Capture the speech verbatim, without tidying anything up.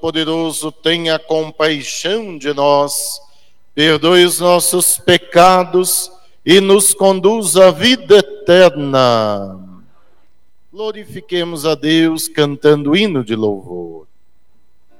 Poderoso, tenha compaixão de nós, perdoe os nossos pecados e nos conduz à vida eterna. Glorifiquemos a Deus cantando o hino de louvor.